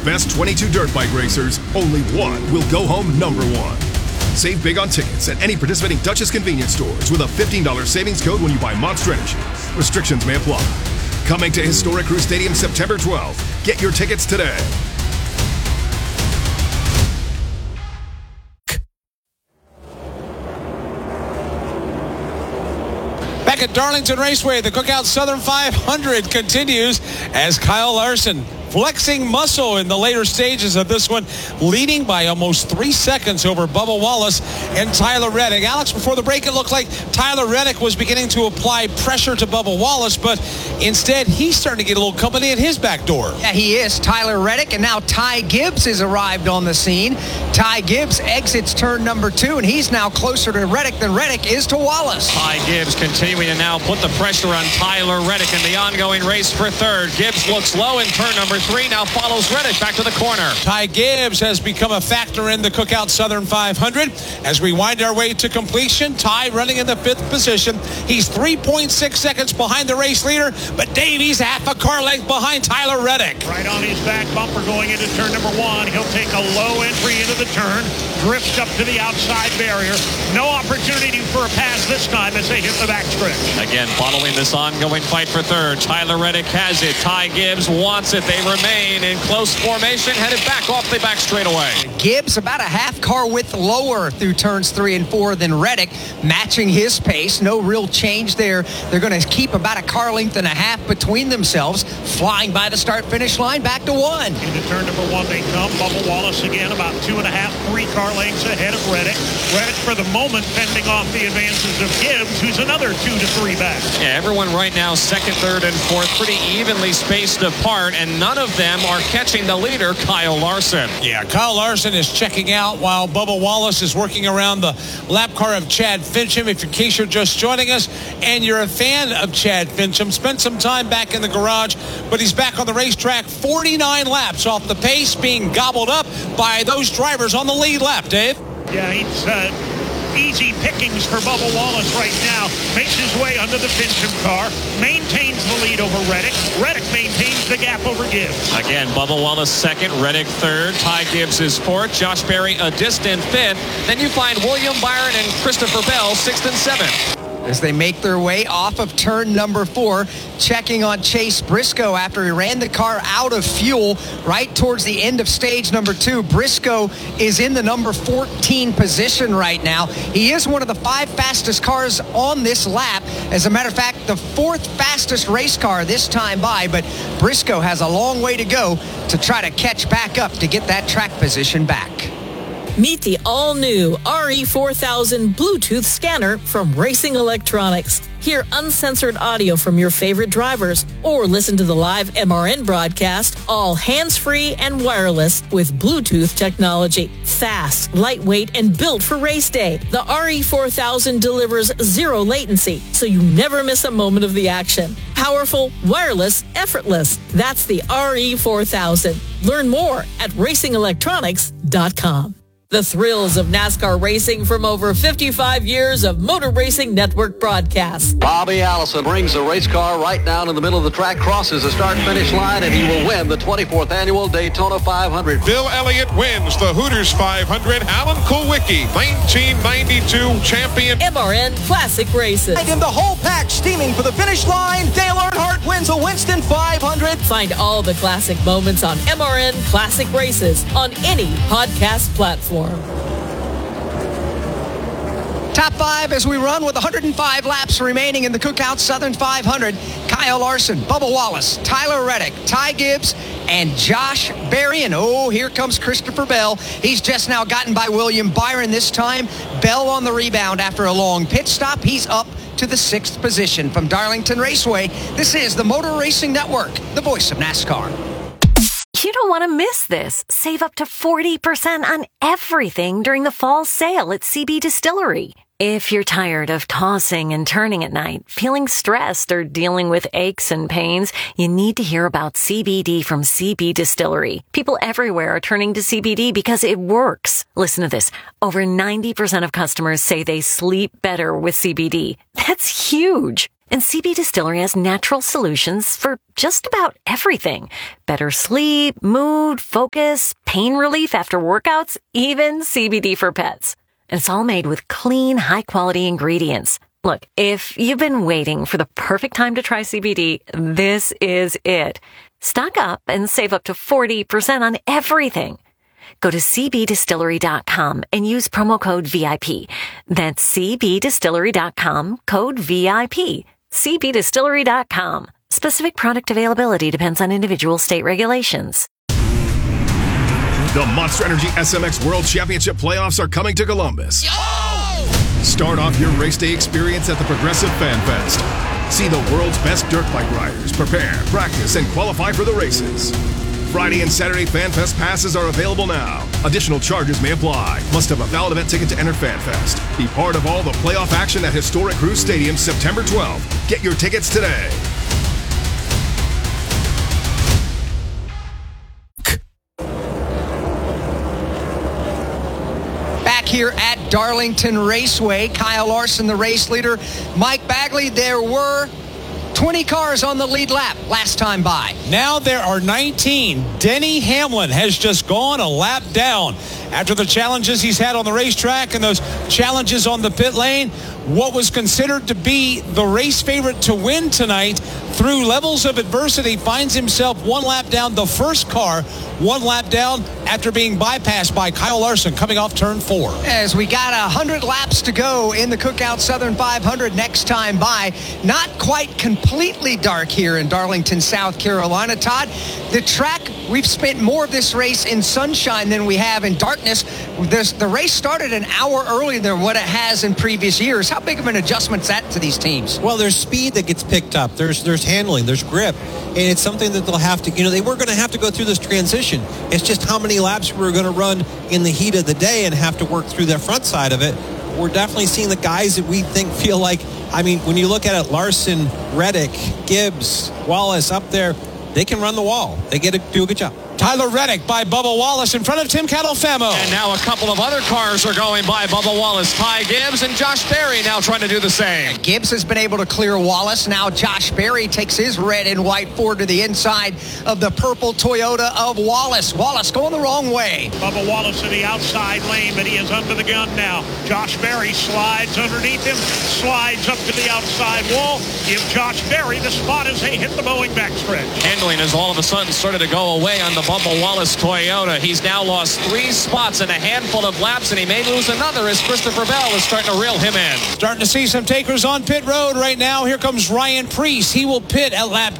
best 22 dirt bike racers, only one will go home number one. Save big on tickets at any participating Duchess convenience stores with a $15 savings code when you buy Monster Energy. Restrictions may apply. Coming to Historic Crew Stadium September 12th. Get your tickets today. Back at Darlington Raceway, the Cookout Southern 500 continues as Kyle Larson flexing muscle in the later stages of this one, leading by almost 3 seconds over Bubba Wallace and Tyler Reddick. Alex, before the break, it looked like Tyler Reddick was beginning to apply pressure to Bubba Wallace, but instead, he's starting to get a little company at his back door. Yeah, he is. Tyler Reddick, and now Ty Gibbs has arrived on the scene. Ty Gibbs exits turn number 2, and he's now closer to Reddick than Reddick is to Wallace. Ty Gibbs continuing to now put the pressure on Tyler Reddick in the ongoing race for third. Gibbs looks low in turn number 3, now follows Reddick back to the corner. Ty Gibbs has become a factor in the Cookout Southern 500. As we wind our way to completion, Ty running in the 5th position. He's 3.6 seconds behind the race leader, but Davey's half a car length behind Tyler Reddick. Right on his back bumper going into turn number 1. He'll take a low entry into the turn, drifts up to the outside barrier. No opportunity for a pass this time as they hit the backstretch. Again, following this ongoing fight for third, Tyler Reddick has it. Ty Gibbs wants it. They remain in close formation, headed back off the back straightaway. Gibbs about a half car width lower through turns 3 and 4 than Reddick, matching his pace. No real change there. They're going to keep about a car length and a half between themselves, flying by the start-finish line back to 1. Into turn number 1 they come. Bubba Wallace again about 2.5, 3 car lengths ahead of Reddick. Reddick for the moment fending off the advances of Gibbs, who's another 2 to 3 back. Yeah, everyone right now second, third, and fourth pretty evenly spaced apart, and none of them are catching the leader, Kyle Larson. Yeah, Kyle Larson is checking out while Bubba Wallace is working around the lap car of Chad Fincham. If in case you're just joining us and you're a fan of Chad Fincham, spent some time back in the garage, but he's back on the racetrack, 49 laps off the pace, being gobbled up by those drivers on the lead lap, Dave. Yeah, he's easy pickings for Bubba Wallace right now. Makes his way under the Fincham car, maintains the lead over Reddick. Reddick maintains the gap over Gibbs. Again, Bubba Wallace second, Reddick third, Ty Gibbs is fourth, Josh Berry a distant fifth. Then you find William Byron and Christopher Bell 6th and 7th. As they make their way off of turn number 4, checking on Chase Briscoe after he ran the car out of fuel right towards the end of stage number 2. Briscoe is in the number 14 position right now. He is one of the 5 fastest cars on this lap. As a matter of fact, the 4th fastest race car this time by, but Briscoe has a long way to go to try to catch back up to get that track position back. Meet the all-new RE4000 Bluetooth scanner from Racing Electronics. Hear uncensored audio from your favorite drivers or listen to the live MRN broadcast, all hands-free and wireless with Bluetooth technology. Fast, lightweight, and built for race day. The RE4000 delivers zero latency, so you never miss a moment of the action. Powerful, wireless, effortless. That's the RE4000. Learn more at racingelectronics.com. The thrills of NASCAR racing from over 55 years of Motor Racing Network broadcasts. Bobby Allison brings the race car right down in the middle of the track, crosses the start-finish line, and he will win the 24th Annual Daytona 500. Bill Elliott wins the Hooters 500. Alan Kulwicki, 1992 champion. MRN Classic Races. And the whole pack steaming for the finish line. Dale Earnhardt wins a Winston 500. Find all the classic moments on MRN Classic Races on any podcast platform. Top 5 as we run with 105 laps remaining in the Cookout Southern 500. Kyle Larson, Bubba Wallace, Tyler Reddick, Ty Gibbs, and Josh Berry. And here comes Christopher Bell. He's just now gotten by William Byron this time. Bell on the rebound after a long pit stop. He's up to the 6th position. From Darlington Raceway, this is the Motor Racing Network, the voice of NASCAR. You don't want to miss this. Save up to 40% on everything during the fall sale at CB Distillery. If you're tired of tossing and turning at night, feeling stressed, or dealing with aches and pains, you need to hear about CBD from CB Distillery. People everywhere are turning to CBD because it works. Listen to this. Over 90% of customers say they sleep better with CBD. That's huge. And CB Distillery has natural solutions for just about everything. Better sleep, mood, focus, pain relief after workouts, even CBD for pets. And it's all made with clean, high-quality ingredients. Look, if you've been waiting for the perfect time to try CBD, this is it. Stock up and save up to 40% on everything. Go to cbdistillery.com and use promo code VIP. That's cbdistillery.com, code VIP. cbdistillery.com. Specific product availability depends on individual state regulations. The Monster Energy SMX World Championship playoffs are coming to Columbus. Start off your race day experience at the Progressive Fan Fest. See the world's best dirt bike riders prepare, practice, and qualify for the races. Friday and Saturday Fan Fest passes are available now. Additional charges may apply. Must have a valid event ticket to enter Fan Fest. Be part of all the playoff action at historic Cruise Stadium September 12th. Get your tickets today. Back here at Darlington Raceway, Kyle Larson, the race leader. Mike Bagley, there were 20 cars on the lead lap last time by. Now there are 19. Denny Hamlin has just gone a lap down after the challenges he's had on the racetrack and those challenges on the pit lane. What was considered to be the race favorite to win tonight, through levels of adversity, finds himself one lap down. The first car one lap down after being bypassed by Kyle Larson coming off turn 4. As we got 100 laps to go in the Cookout Southern 500 next time by. Not quite completely dark here in Darlington, South Carolina. Todd, the track, we've spent more of this race in sunshine than we have in darkness. The race started an hour earlier than what it has in previous years. How big of an adjustment is that to these teams? Well, there's speed that gets picked up. There's handling, there's grip. And it's something that they'll have to, they were going to have to go through this transition. It's just how many laps we're going to run in the heat of the day and have to work through the front side of it. We're definitely seeing the guys that we think feel like, when you look at it, Larson, Reddick, Gibbs, Wallace up there, they can run the wall. They get to do a good job. Tyler Reddick by Bubba Wallace in front of Tim Catalfamo. And now a couple of other cars are going by Bubba Wallace. Ty Gibbs and Josh Berry now trying to do the same. Gibbs has been able to clear Wallace. Now Josh Berry takes his red and white Ford to the inside of the purple Toyota of Wallace. Wallace going the wrong way. Bubba Wallace in the outside lane, but he is under the gun now. Josh Berry slides underneath him, slides up to the outside wall. Give Josh Berry the spot as they hit the mowing backstretch. Handling has all of a sudden started to go away on the Bubba Wallace Toyota. He's now lost 3 spots in a handful of laps, and he may lose another as Christopher Bell is starting to reel him in. Starting to see some takers on pit road right now. Here comes Ryan Preece. He will pit at lap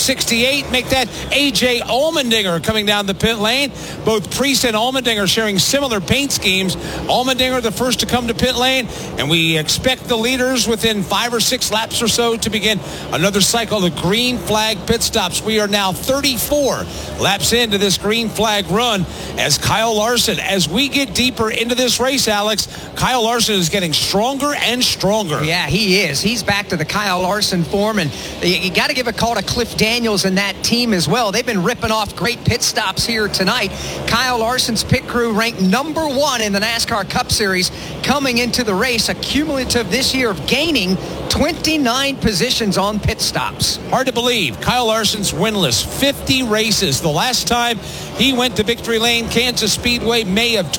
268. Make that A.J. Allmendinger coming down the pit lane. Both Preece and Allmendinger sharing similar paint schemes. Allmendinger the first to come to pit lane, and we expect the leaders within 5 or 6 laps or so to begin another cycle of green flag pit stops. We are now 34 laps into this green flag run as Kyle Larson, as we get deeper into this race, Alex, Kyle Larson is getting stronger and stronger. Yeah, he is. He's back to the Kyle Larson form, and you got to give a call to Cliff Daniels and that team as well. They've been ripping off great pit stops here tonight. Kyle Larson's pit crew ranked number 1 in the NASCAR Cup Series coming into the race, a cumulative this year of gaining 29 positions on pit stops. Hard to believe. Kyle Larson's winless 50 races. The last time he went to Victory Lane, Kansas Speedway, May of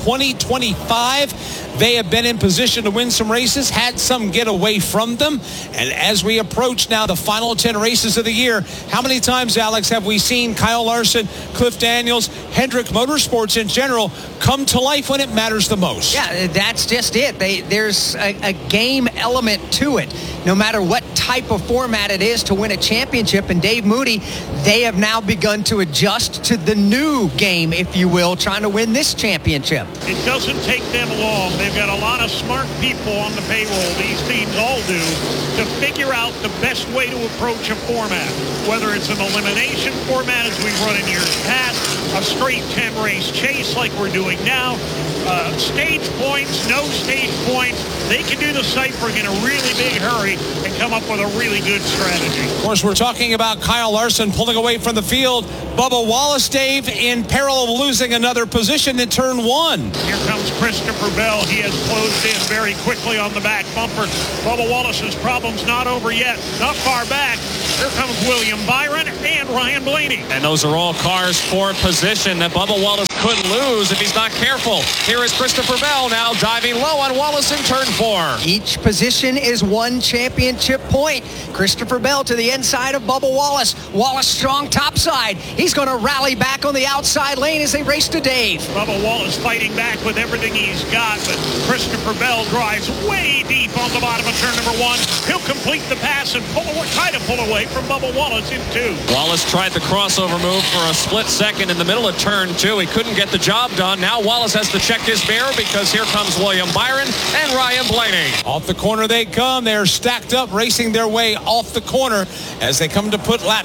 2025. They have been in position to win some races, had some get away from them. And as we approach now the final 10 races of the year, how many times, Alex, have we seen Kyle Larson, Cliff Daniels, Hendrick Motorsports in general come to life when it matters the most? Yeah, that's just it. There's a game element to it. No matter what type of format it is to win a championship, and Dave Moody, they have now begun to adjust to the new game, if you will, trying to win this championship. It doesn't take them long. They've got a lot of smart people on the payroll, these teams all do, to figure out the best way to approach a format. Whether it's an elimination format as we've run in years past, a straight 10-race chase like we're doing now, stage points, no stage points. They can do the ciphering in a really big hurry and come up with a really good strategy. Of course, we're talking about Kyle Larson pulling away from the field. Bubba Wallace, Dave, in peril of losing another position in turn 1. Here comes Christopher Bell. He has closed in very quickly on the back bumper. Bubba Wallace's problem's not over yet. Not far back. Here comes William Byron and Ryan Blaney. And those are all cars for position that Bubba Wallace could lose if he's not careful. Here is Christopher Bell now diving low on Wallace in turn 4. Each position is one championship point. Christopher Bell to the inside of Bubba Wallace. Wallace strong topside. He's going to rally back on the outside lane as they race to Dave. Bubba Wallace fighting back with everything he's got, but Christopher Bell drives way deep on the bottom of turn number 1. He'll complete the pass and try to pull away from Bubba Wallace in 2. Wallace tried the crossover move for a split second in the middle of turn 2. He couldn't get the job done. Now Wallace has to check his mirror because here comes William Byron and Ryan Blaney. Off the corner they come. They're stacked up, racing their way off the corner as they come to put lap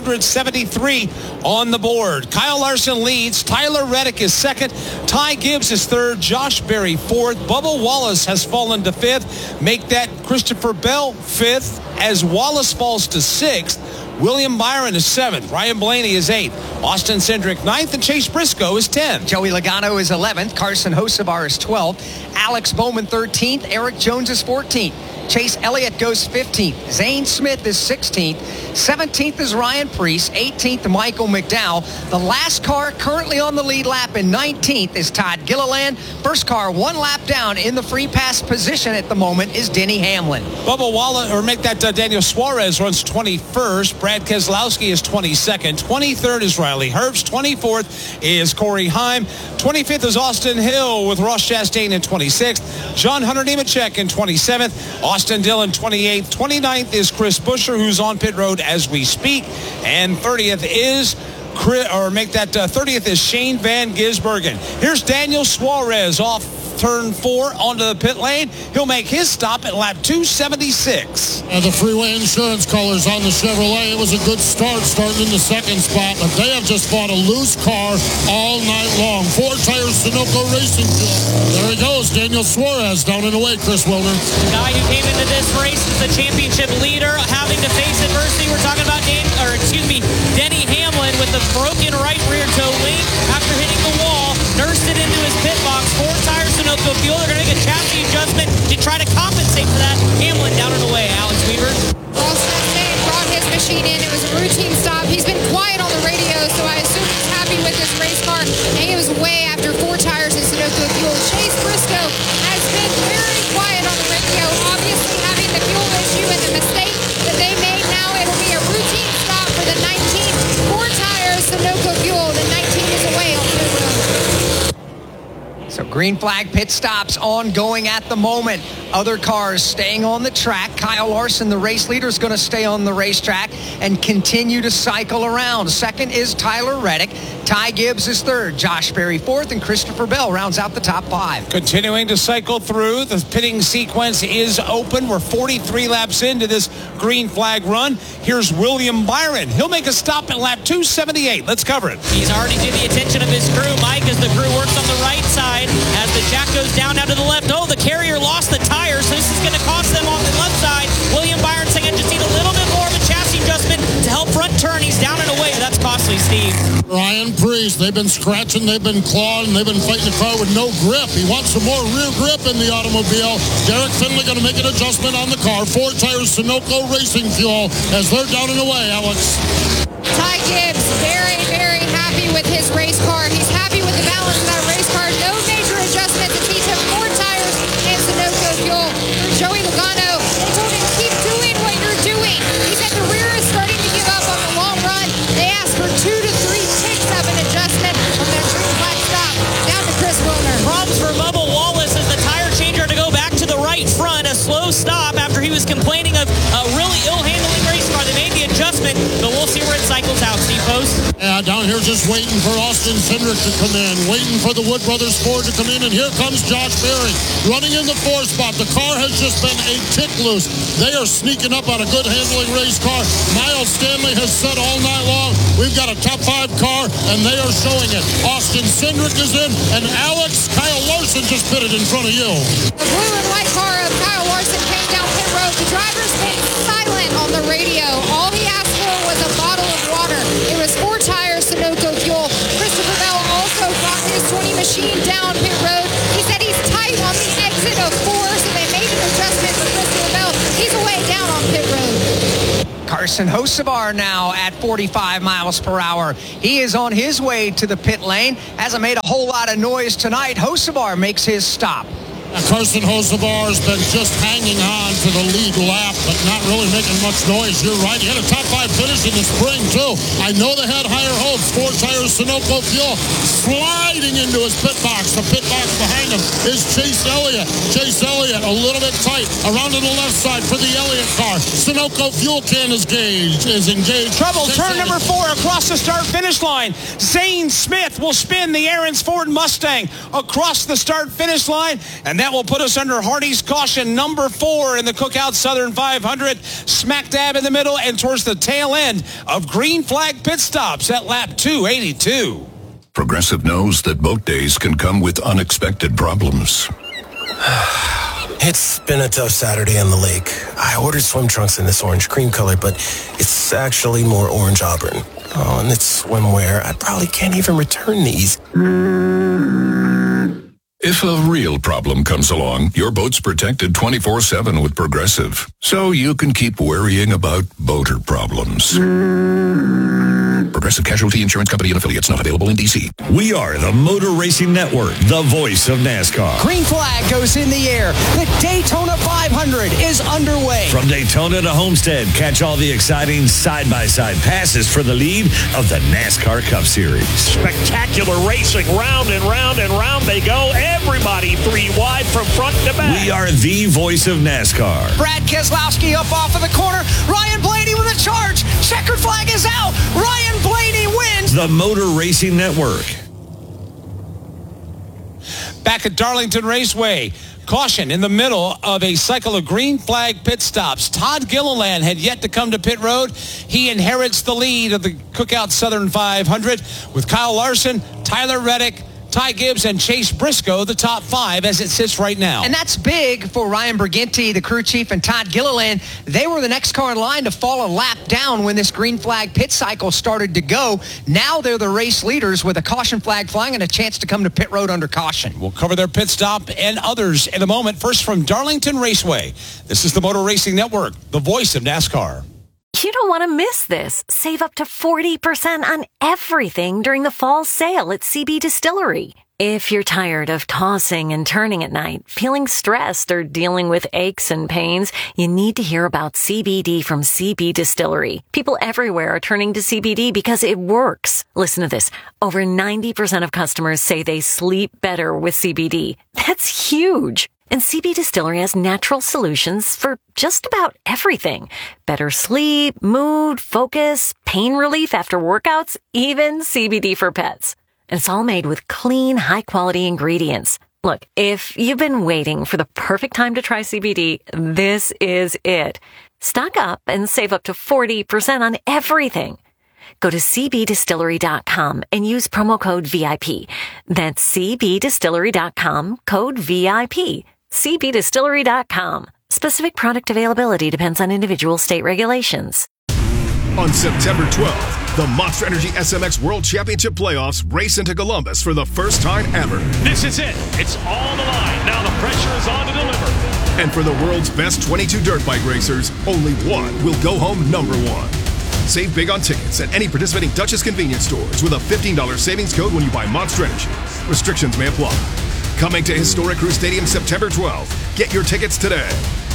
273 on the board. Kyle Larson leads. Tyler Reddick is second. Ty Gibbs is third. Josh Berry fourth. Bubba Wallace has fallen to fifth. Make that Christopher Bell fifth as Wallace falls to sixth. William Byron is 7th. Ryan Blaney is 8th. Austin Cindric 9th. And Chase Briscoe is 10th. Joey Logano is 11th. Carson Hocevar is 12th. Alex Bowman 13th. Eric Jones is 14th. Chase Elliott goes 15th. Zane Smith is 16th. 17th is Ryan Preece. 18th, Michael McDowell. The last car currently on the lead lap in 19th is Todd Gilliland. First car 1 lap down in the free pass position at the moment is Denny Hamlin. Bubba Wallace, or make that Daniel Suarez runs 21st. Brad Keselowski is 22nd. 23rd is Riley Herbst. 24th is Corey Heim. 25th is Austin Hill with Ross Chastain in 26th. John Hunter Nemechek in 27th. Austin Dillon 28th. 29th is Chris Buescher, who's on pit road as we speak. And 30th is 30th is Shane Van Gisbergen. Here's Daniel Suarez off turn 4 onto the pit lane. He'll make his stop at lap 276. The Freeway Insurance colors on the Chevrolet. It was a good start, starting in the second spot, but they have just fought a loose car all night long. 4 tires, Sunoco Racing Fuel. There he goes, Daniel Suarez down and away, Chris Wilder. The guy who came into this race as the championship leader, having to face adversity. We're talking about Denny Hamlin with the broken right rear toe wing after hitting the wall. Nursed it into his pit box. 4 tires, Sunoco Fuel. They're going to make a chassis adjustment to try to compensate for that. Hamlin down and away. Alex Weaver. Ross Chastain brought his machine in. It was a routine stop. He's been quiet on the radio, so I assume he's happy with this race car. And he was way after 4 tires in Sunoco Fuel. Chase Briscoe has been very quiet on the radio, obviously having the fuel issue and the mistake that they made. Now it'll be a routine stop for the 19th. 4 tires, Sunoco Fuel. The 19 is away on pit road. So green flag pit stops ongoing at the moment. Other cars staying on the track. Kyle Larson, the race leader, is going to stay on the racetrack and continue to cycle around. Second is Tyler Reddick. Ty Gibbs is third. Josh Berry fourth. And Christopher Bell rounds out the top 5. Continuing to cycle through. The pitting sequence is open. We're 43 laps into this green flag run. Here's William Byron. He'll make a stop at lap 278. Let's cover it. He's already to the attention of his crew, Mike, as the crew works on the right side. As the jack goes down to the left. Oh, the carrier lost the tire, so this is going to cost them on the left side. William Byron saying, I just need a little bit more of a chassis adjustment to help front turn. He's down and away. That's costly, Steve. Ryan Preece, they've been scratching, they've been clawing, they've been fighting the car with no grip. He wants some more rear grip in the automobile. Derek Finley going to make an adjustment on the car. 4 tires, Sunoco Racing Fuel as they're down and away, Alex. Ty Gibbs, very, very happy with his race car. He's happy with the balance of that race car. No major adjustment to teach him 4 tires and Sunoco Fuel. For Joey Logano, they told him, keep doing what you're doing. He said the rear is starting to give up on the long run. They asked for 2 to 3 ticks of an adjustment from that green flag stop. Down to Chris Wilder. Problems for Bubba Wallace as the tire changer to go back to the right front. A slow stop after he was complaining of a really ill-handling race car. They made the adjustment, but we'll see where it cycles out, Steve Post. Yeah, down here just waiting for Austin Cindric to come in, waiting for the Wood Brothers Ford to come in, and here comes Josh Berry running in the 4 spot. The car has just been a tick loose. They are sneaking up on a good handling race car. Miles Stanley has said all night long, we've got a top 5 car, and they are showing it. Austin Cindric is in, and Kyle Larson just pitted in front of you. The blue and white car of Kyle Larson came down pit road. The driver's been silent on the radio. All he asked for was a bottle of water. It was 4 tires, Sunoco fuel. Christopher Bell also brought his 20 machine down pit road. He said he's tight on the exit of 4, so they made an adjustment for Christopher Bell. He's away down on pit road. Carson Hocevar now at 45 miles per hour. He is on his way to the pit lane. Hasn't made a whole lot of noise tonight. Hocevar makes his stop. Carson Hocevar has been just hanging on to the lead lap, but not really making much noise. You're right. He had a top 5 finish in the spring, too. I know they had higher hopes. 4 tires, Sunoco fuel, sliding into his pit box. The pit box behind him is Chase Elliott. Chase Elliott a little bit tight around to the left side for the Elliott car. Sunoco fuel can is engaged. Trouble, turn number 4 across the start-finish line. Zane Smith will spin the Aaron's Ford Mustang across the start-finish line, and that will put us under Hardy's caution, number 4 in the Cookout Southern 500, smack dab in the middle and towards the tail end of green flag pit stops at lap 282. Progressive knows that boat days can come with unexpected problems. It's been a tough Saturday on the lake. I ordered swim trunks in this orange cream color, but it's actually more orange auburn. Oh, and it's swimwear. I probably can't even return these. If a real problem comes along, your boat's protected 24/7 with Progressive. So you can keep worrying about boater problems. Progressive Casualty Insurance Company and affiliates, not available in D.C. We are the Motor Racing Network, the voice of NASCAR. Green flag goes in the air. The Daytona 500 is underway. From Daytona to Homestead, catch all the exciting side-by-side passes for the lead of the NASCAR Cup Series. Spectacular racing, round and round and round they go. Everybody 3 wide from front to back. We are the voice of NASCAR. Brad Keselowski up off of the corner. Ryan Blaney with a charge. Checkered flag is out. Ryan Blaney wins. The Motor Racing Network. Back at Darlington Raceway. Caution in the middle of a cycle of green flag pit stops. Todd Gilliland had yet to come to pit road. He inherits the lead of the Cookout Southern 500 with Kyle Larson, Tyler Reddick, Ty Gibbs, and Chase Briscoe, the top 5 as it sits right now. And that's big for Ryan Briganti, the crew chief, and Todd Gilliland. They were the next car in line to fall a lap down when this green flag pit cycle started to go. Now they're the race leaders with a caution flag flying and a chance to come to pit road under caution. We'll cover their pit stop and others in a moment. First from Darlington Raceway. This is the Motor Racing Network, the voice of NASCAR. You don't want to miss this. Save up to 40% on everything during the fall sale at CB Distillery. If you're tired of tossing and turning at night, feeling stressed, or dealing with aches and pains, you need to hear about CBD from CB Distillery. People everywhere are turning to CBD because it works. Listen to this. Over 90% of customers say they sleep better with CBD. That's huge. And CB Distillery has natural solutions for just about everything. Better sleep, mood, focus, pain relief after workouts, even CBD for pets. And it's all made with clean, high-quality ingredients. Look, if you've been waiting for the perfect time to try CBD, this is it. Stock up and save up to 40% on everything. Go to cbdistillery.com and use promo code VIP. That's cbdistillery.com, code VIP. cbdistillery.com. Specific product availability depends on individual state regulations. On September 12th, the Monster Energy SMX World Championship Playoffs race into Columbus for the first time ever. This is it. It's all the line. Now the pressure is on to deliver. And for the world's best 22 dirt bike racers, only one will go home number 1. Save big on tickets at any participating Dutchess convenience stores with a $15 savings code when you buy Monster Energy. Restrictions may apply. Coming to Historic Crew Stadium September 12th. Get your tickets today.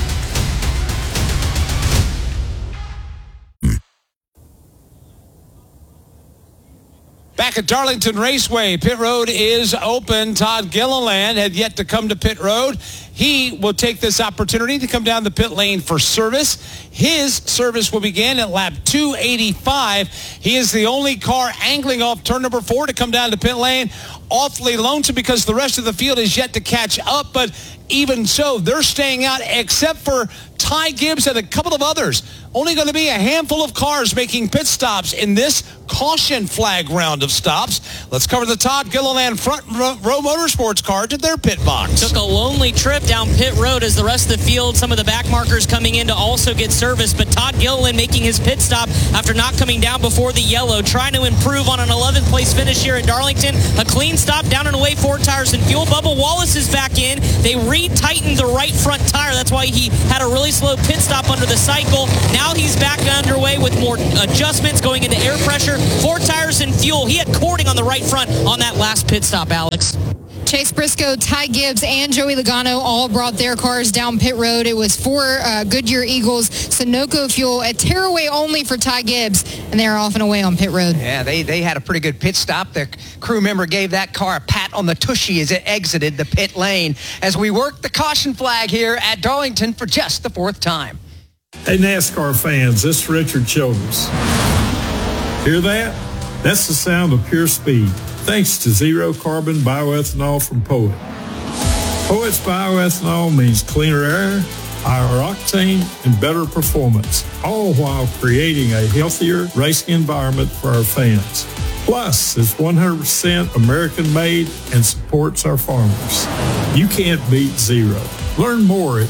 Back at Darlington Raceway, pit road is open. Todd Gilliland had yet to come to pit road. he will take this opportunity to come down the pit lane for service. His service will begin at lap 285. He is the only car angling off turn number 4 to come down the pit lane. Awfully lonesome because the rest of the field is yet to catch up, but even so, they're staying out except for Ty Gibbs and a couple of others. Only going to be a handful of cars making pit stops in this caution flag round of stops. Let's cover the Todd Gilliland Front Row Motorsports car to their pit box. Took a lonely trip down pit road as the rest of the field, some of the back markers coming in to also get service, but Todd Gilliland making his pit stop after not coming down before the yellow, trying to improve on an 11th place finish here at Darlington. A clean stop down and away, 4 tires and fuel. Bubba Wallace is back in. They retightened the right front tire. That's why he had a really slow pit stop under the cycle. Now he's back underway with more adjustments going into air pressure, 4 tires and fuel. He had cording on the right front on that last pit stop, Alex. Chase Briscoe, Ty Gibbs, and Joey Logano all brought their cars down pit road. It was 4 Goodyear Eagles, Sunoco fuel, a tearaway only for Ty Gibbs, and they're off and away on pit road. Yeah, they had a pretty good pit stop. The crew member gave that car a pat on the tushy as it exited the pit lane as we work the caution flag here at Darlington for just the 4th time. Hey, NASCAR fans, this is Richard Childress. Hear that? That's the sound of pure speed, thanks to zero carbon bioethanol from Poet. Poet's bioethanol means cleaner air, higher octane, and better performance, all while creating a healthier racing environment for our fans. Plus, it's 100% American-made and supports our farmers. You can't beat zero. Learn more at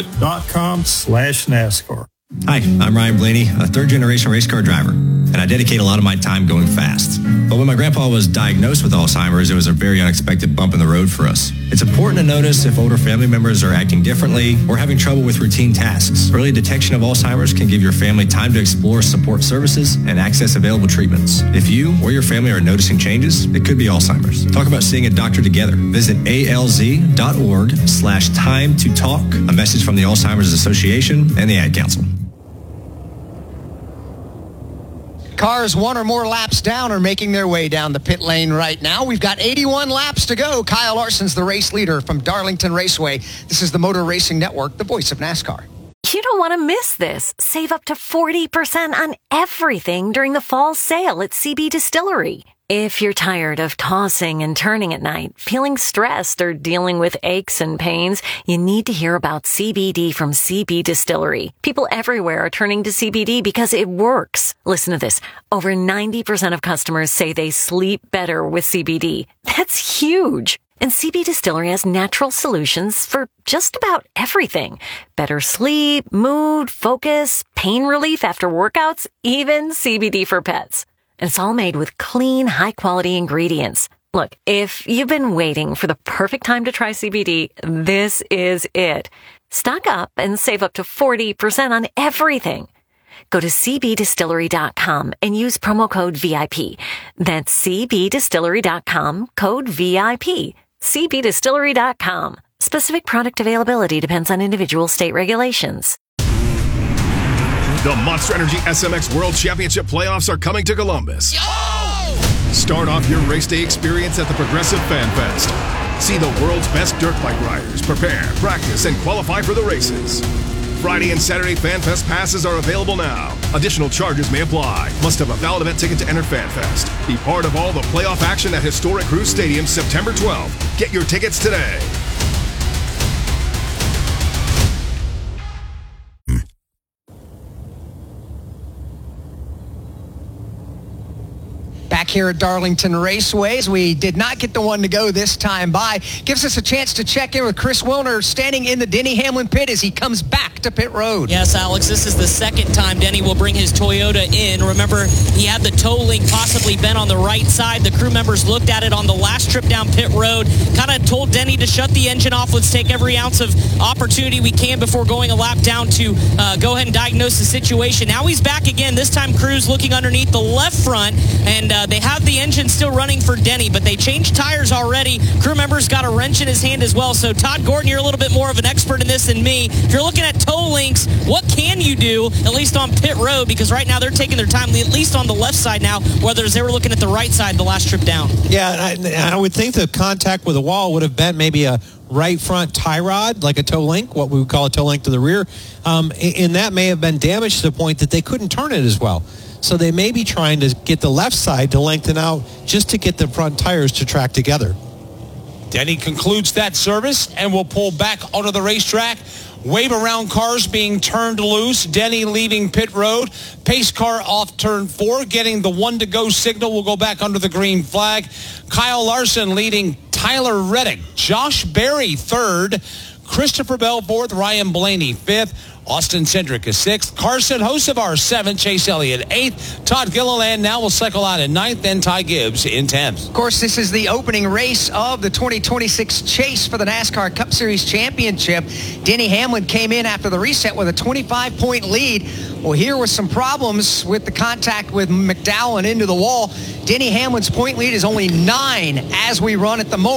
poet.com/NASCAR. Hi, I'm Ryan Blaney, a third-generation race car driver, and I dedicate a lot of my time going fast. But when my grandpa was diagnosed with Alzheimer's, it was a very unexpected bump in the road for us. It's important to notice if older family members are acting differently or having trouble with routine tasks. Early detection of Alzheimer's can give your family time to explore support services and access available treatments. If you or your family are noticing changes, it could be Alzheimer's. Talk about seeing a doctor together. Visit alz.org/time to talk. A message from the Alzheimer's Association and the Ad Council. Cars 1 or more laps down are making their way down the pit lane right now. We've got 81 laps to go. Kyle Larson's the race leader from Darlington Raceway. This is the Motor Racing Network, the voice of NASCAR. You don't want to miss this. Save up to 40% on everything during the fall sale at CB Distillery. If you're tired of tossing and turning at night, feeling stressed, or dealing with aches and pains, you need to hear about CBD from CB Distillery. People everywhere are turning to CBD because it works. Listen to this. Over 90% of customers say they sleep better with CBD. That's huge. And CB Distillery has natural solutions for just about everything. Better sleep, mood, focus, pain relief after workouts, even CBD for pets. And it's all made with clean, high-quality ingredients. Look, if you've been waiting for the perfect time to try CBD, this is it. Stock up and save up to 40% on everything. Go to cbdistillery.com and use promo code VIP. That's cbdistillery.com, code VIP. cbdistillery.com. Specific product availability depends on individual state regulations. The Monster Energy SMX World Championship playoffs are coming to Columbus. Yo! Start off your race day experience at the Progressive Fan Fest. See the world's best dirt bike riders prepare, practice, and qualify for the races. Friday and Saturday Fan Fest passes are available now. Additional charges may apply. Must have a valid event ticket to enter Fan Fest. Be part of all the playoff action at Historic Cruise Stadium September 12th. Get your tickets today. Back here at Darlington Raceways, we did not get the one to go this time by. Gives us a chance to check in with Chris Wilner standing in the Denny Hamlin pit as he comes back to pit road. Yes, Alex, this is the second time Denny will bring his Toyota in. Remember, he had the toe link possibly bent on the right side. The crew members looked at it on the last trip down pit road, kind of told Denny to shut the engine off. Let's take every ounce of opportunity we can before going a lap down to go ahead and diagnose the situation. Now he's back again. This time, crew's looking underneath the left front, and they They have the engine still running for Denny, but they changed tires already. Crew members got a wrench in his hand as well. So, Todd Gordon, you're a little bit more of an expert in this than me. If you're looking at toe links, what can you do, at least on pit road? Because right now they're taking their time, at least on the left side now, whereas they were looking at the right side the last trip down. Yeah, I would think the contact with the wall would have bent maybe a right front tie rod, like a toe link, what we would call a toe link to the rear. And that may have been damaged to the point that they couldn't turn it as well. So they may be trying to get the left side to lengthen out just to get the front tires to track together. Denny concludes that service and will pull back onto the racetrack. Wave around cars being turned loose. Denny leaving pit road. Pace car off turn 4, getting the 1 to go signal. Will go back under the green flag. Kyle Larson leading Tyler Reddick. Josh Berry 3rd. Christopher Bell 4th. Ryan Blaney 5th. Austin Cindric is 6th. Carson Hocevar 7th. Chase Elliott 8th. Todd Gilliland now will cycle out in 9th. Then Ty Gibbs in 10th. Of course, this is the opening race of the 2026 chase for the NASCAR Cup Series Championship. Denny Hamlin came in after the reset with a 25-point lead. Well, here was some problems with the contact with McDowell and into the wall. Denny Hamlin's point lead is only 9 as we run at the moment.